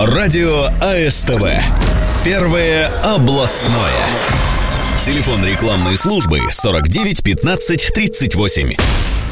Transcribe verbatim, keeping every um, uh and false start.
Радио АСТВ. Первое областное. Телефон рекламной службы сорок девять пятнадцать тридцать восемь.